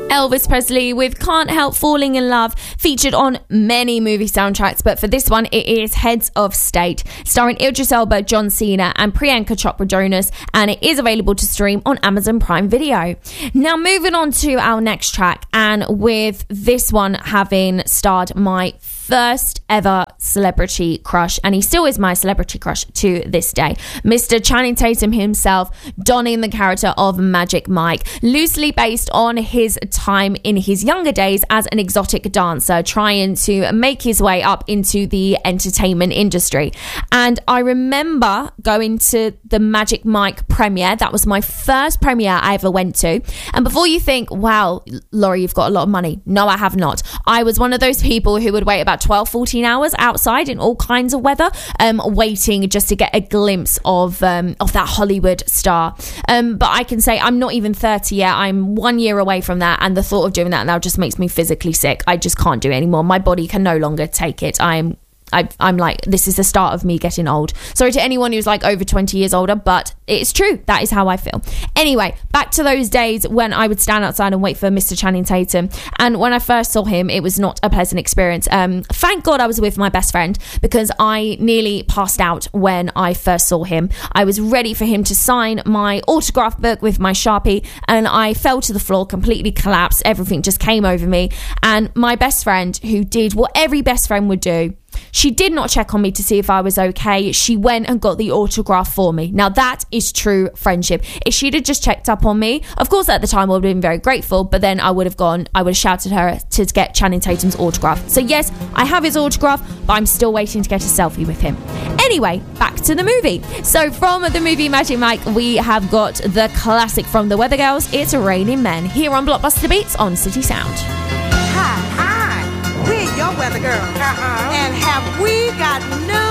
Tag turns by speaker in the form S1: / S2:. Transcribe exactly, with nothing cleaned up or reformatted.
S1: Elvis Presley with Can't Help Falling in Love, featured on many movie soundtracks, but for this one it is Heads of State, starring Idris Elba, John Cena and Priyanka Chopra Jonas, and it is available to stream on Amazon Prime Video. Now moving on to our next track, and with this one having starred my first ever celebrity crush, and he still is my celebrity crush to this day, Mister Channing Tatum himself, donning the character of Magic Mike, loosely based on his time in his younger days as an exotic dancer trying to make his way up into the entertainment industry. And I remember going to the Magic Mike premiere. That was my first premiere I ever went to. And before you think, wow, Laurie, you've got a lot of money, no, I have not. I was one of those people who would wait about twelve, fourteen hours outside in all kinds of weather, um, waiting just to get a glimpse of um, of that Hollywood star. Um, but I can say I'm not even thirty yet. I'm one year away from that, and the thought of doing that now just makes me physically sick. I just can't do it anymore. My body can no longer take it. I'm I, I'm like, this is the start of me getting old. Sorry to anyone who's like over twenty years older, but it's true. That is how I feel. Anyway, back to those days when I would stand outside and wait for Mister Channing Tatum. And when I first saw him, it was not a pleasant experience. Um, thank God I was with my best friend, because I nearly passed out when I first saw him. I was ready for him to sign my autograph book with my Sharpie, and I fell to the floor, completely collapsed. Everything just came over me. And my best friend, who did what every best friend would do, she did not check on me to see if I was okay. She went and got the autograph for me. Now that is true friendship. If she'd have just checked up on me, of course at the time I would have been very grateful, but then I would have gone, I would have shouted her to get Channing Tatum's autograph. So yes, I have his autograph, but I'm still waiting to get a selfie with him. Anyway, back to the movie. So from the movie Magic Mike, we have got the classic from the Weather Girls, It's Raining Men, here on Blockbuster Beats on City Sound.
S2: Hi, hi, we're your weather girls. Uh-huh. And have we got news?